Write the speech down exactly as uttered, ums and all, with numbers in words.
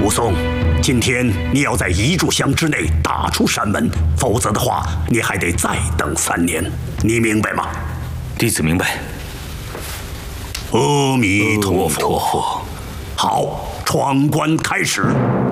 武松，今天你要在一炷香之内打出山门，否则的话，你还得再等三年。你明白吗？ 弟子明白。 阿弥陀佛。 阿弥陀佛。 好，闯关开始。